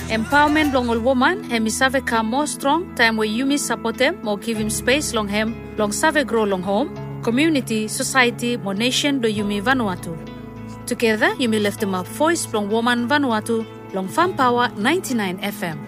Empowerment long all woman, hemi save ka more strong, time where you support them, more give him space long hem, long save grow long home, community, society, more nation do Yumi Vanuatu. Together, Yumi left them up voice long woman Vanuatu, long Farm Power 99 FM.